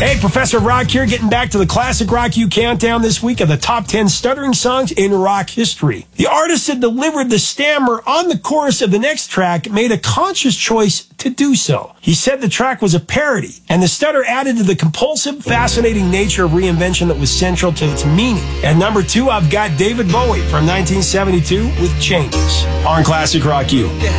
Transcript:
Hey, Professor Rock here, getting back to the Classic Rock U Countdown this week of the top 10 stuttering songs in rock history. The artist that delivered the stammer on the chorus of the next track made a conscious choice to do so. He said the track was a parody, and the stutter added to the compulsive, fascinating nature of reinvention that was central to its meaning. At number 2, I've got David Bowie from 1972 with Changes on Classic Rock U.